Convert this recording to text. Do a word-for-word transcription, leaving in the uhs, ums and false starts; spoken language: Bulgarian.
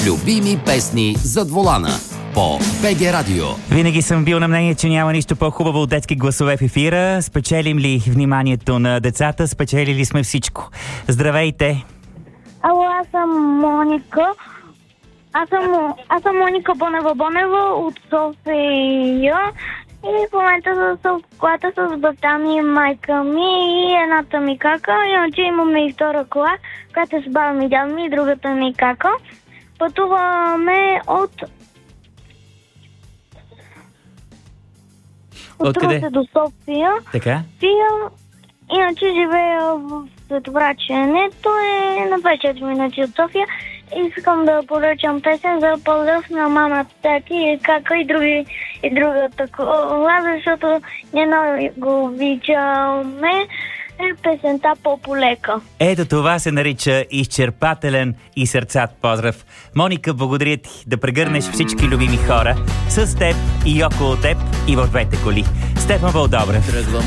Любими песни зад волана по БГ Радио. Винаги съм бил на мнение, че няма нищо по-хубаво от детски гласове в ефира. Спечелим ли вниманието на децата? Спечелили сме всичко. Здравейте! Ало, аз съм Моника. Аз съм, аз съм Моника Бонева-Бонева от София. И в момента съм в колата с баща ми, майка ми и едната ми кака. Иначе имаме и втора кола, която е с баба ми, дядо ми и другата ми кака. Пътуваме от... От къде? До София. Така? София. Иначе живея в Световраченето, е на двайсет и четири минути от София. Искам да поръчам песен за поздрав на мама, тати и кака и други и другата кола, защото ние много обичаме песента по-полека. Ето това се нарича изчерпателен и сърцат поздрав. Моника, благодаря ти да прегърнеш всички любими хора с теб и около теб и в двете коли. Стефан Вълдобрев.